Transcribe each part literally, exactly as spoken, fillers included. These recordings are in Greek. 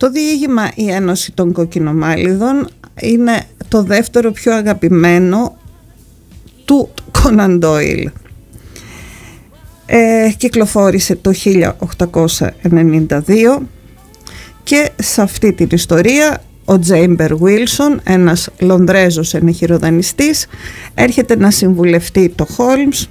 Το διήγημα «Η Ένωση των Κοκκινομάλιδων» είναι το δεύτερο πιο αγαπημένο του Κόναν Ντόιλ. Ε, κυκλοφόρησε το χίλια οκτακόσια ενενήντα δύο και σε αυτή την ιστορία ο Τζέιμπερ Βίλσον, ένας Λονδρέζος ενεχειροδανιστής, έρχεται να συμβουλευτεί το Χόλμς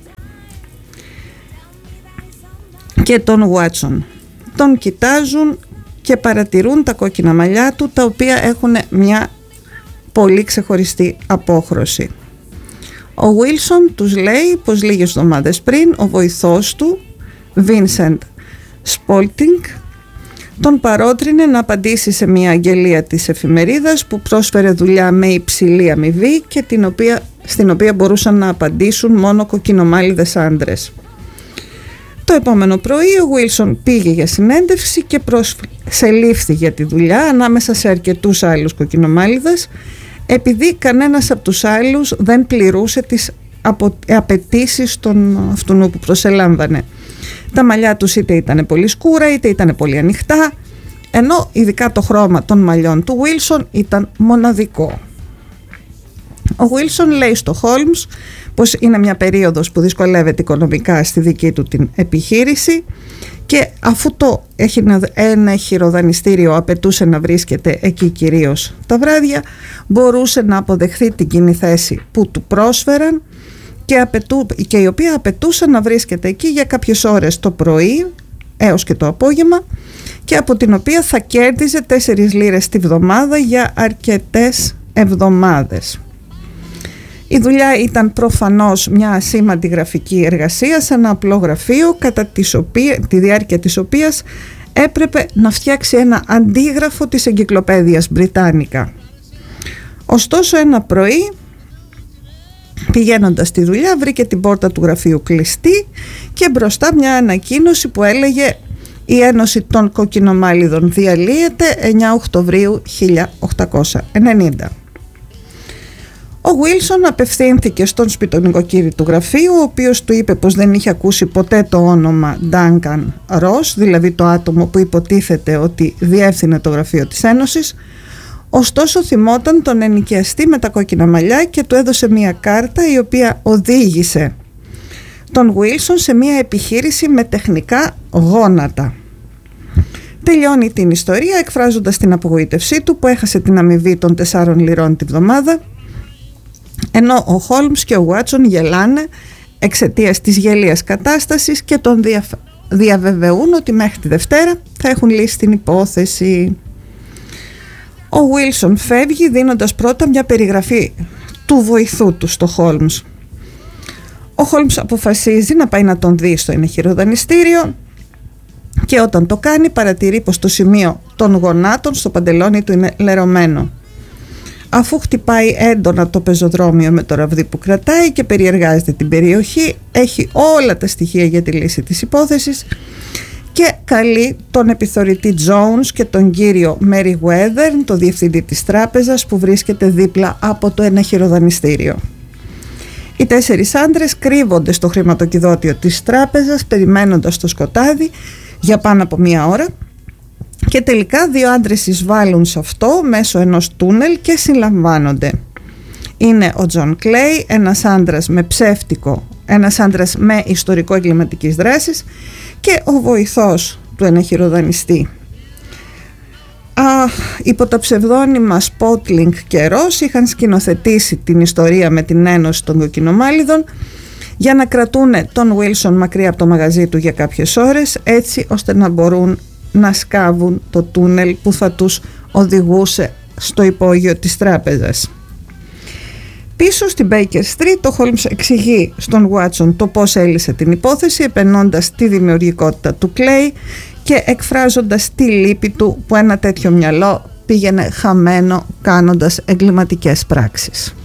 και τον Βάτσον. Τον κοιτάζουν και παρατηρούν τα κόκκινα μαλλιά του, τα οποία έχουν μια πολύ ξεχωριστή απόχρωση. Ο Βίλσον τους λέει πως λίγες εβδομάδες πριν ο βοηθός του, Vincent Spalding, τον παρότρινε να απαντήσει σε μια αγγελία της εφημερίδας που πρόσφερε δουλειά με υψηλή αμοιβή και την οποία, στην οποία μπορούσαν να απαντήσουν μόνο κοκκινομάλιδες άντρες. Το επόμενο πρωί ο Βίλσον πήγε για συνέντευξη και προσελήφθη για τη δουλειά ανάμεσα σε αρκετούς άλλους κοκκινομάλιδες, επειδή κανένας από τους άλλους δεν πληρούσε τις απαιτήσεις των αυτού που προσελάμβανε. Τα μαλλιά τους είτε ήταν πολύ σκούρα είτε ήταν πολύ ανοιχτά, ενώ ειδικά το χρώμα των μαλλιών του Βίλσον ήταν μοναδικό. Ο Βίλσον λέει στο Χόλμς πως είναι μια περίοδος που δυσκολεύεται οικονομικά στη δική του την επιχείρηση και αφού το ένα χειροδανιστήριο απαιτούσε να βρίσκεται εκεί κυρίως τα βράδια, μπορούσε να αποδεχθεί την κοινή θέση που του πρόσφεραν και, απαιτού, και η οποία απαιτούσε να βρίσκεται εκεί για κάποιες ώρες το πρωί έως και το απόγευμα και από την οποία θα κέρδιζε τέσσερις λίρες τη βδομάδα για αρκετές εβδομάδες. Η δουλειά ήταν προφανώς μια ασήμαντη γραφική εργασία σε ένα απλό γραφείο, κατά τη διάρκεια της οποίας έπρεπε να φτιάξει ένα αντίγραφο της Εγκυκλοπαίδειας Μπριτάνικα. Ωστόσο ένα πρωί, πηγαίνοντας στη δουλειά, βρήκε την πόρτα του γραφείου κλειστή και μπροστά μια ανακοίνωση που έλεγε «Η Ένωση των Κοκκινομάλιδων διαλύεται εννέα Οκτωβρίου χίλια οκτακόσια ενενήντα». Ο Βίλσον απευθύνθηκε στον σπιτονικοκύρη του γραφείου, ο οποίος του είπε πως δεν είχε ακούσει ποτέ το όνομα Duncan Ross, δηλαδή το άτομο που υποτίθεται ότι διεύθυνε το γραφείο της Ένωσης. Ωστόσο θυμόταν τον ενοικιαστή με τα κόκκινα μαλλιά και του έδωσε μια κάρτα η οποία οδήγησε τον Βίλσον σε μια επιχείρηση με τεχνικά γόνατα. Τελειώνει την ιστορία εκφράζοντας την απογοήτευσή του που έχασε την αμοιβή των τεσσάρων λιρών τη βδομάδα, ενώ ο Χόλμς και ο Βάτσον γελάνε εξαιτίας της γελίας κατάστασης και τον δια... διαβεβαιούν ότι μέχρι τη Δευτέρα θα έχουν λύσει την υπόθεση. Ο Βίλσον φεύγει δίνοντας πρώτα μια περιγραφή του βοηθού του στο Χόλμς. Ο Χόλμς αποφασίζει να πάει να τον δει στο ενεχειροδανιστήριο και όταν το κάνει παρατηρεί πως το σημείο των γονάτων στο παντελόνι του είναι λερωμένο. Αφού χτυπάει έντονα το πεζοδρόμιο με το ραβδί που κρατάει και περιεργάζεται την περιοχή, έχει όλα τα στοιχεία για τη λύση της υπόθεσης και καλεί τον επιθεωρητή Jones και τον κύριο Meriwether, το διευθυντή της τράπεζας που βρίσκεται δίπλα από το ενεχειροδανιστήριο. Οι τέσσερις άντρες κρύβονται στο χρηματοκιδώτιο της τράπεζας περιμένοντας το σκοτάδι για πάνω από μία ώρα και τελικά δύο άντρες εισβάλλουν σε αυτό μέσω ενός τούνελ και συλλαμβάνονται. Είναι ο Τζον Κλέι, ένας άντρας με ψεύτικο, ένας άντρας με ιστορικό εγκληματικής δράσης και ο βοηθός του ενεχειροδανιστή. Α, υπό τα ψευδόνυμα Spalding και Ross είχαν σκηνοθετήσει την ιστορία με την Ένωση των Κοκκινομάλιδων για να κρατούν τον Βίλσον μακριά από το μαγαζί του για κάποιες ώρες, έτσι ώστε να μπορούν να σκάβουν το τούνελ που θα τους οδηγούσε στο υπόγειο της τράπεζας. Πίσω στην Baker Street, το Holmes εξηγεί στον Watson το πώς έλυσε την υπόθεση, επενώντας τη δημιουργικότητα του Clay και εκφράζοντας τη λύπη του που ένα τέτοιο μυαλό πήγαινε χαμένο κάνοντας εγκληματικές πράξεις.